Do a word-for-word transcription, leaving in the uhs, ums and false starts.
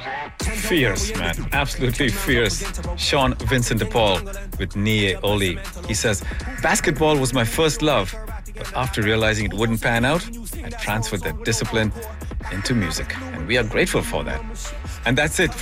Fierce, man. Absolutely fierce. Sean Vincent de Paul with Nie Oli. He says, basketball was my first love, but after realizing it wouldn't pan out, I transferred that discipline into music. And we are grateful for that. And that's it.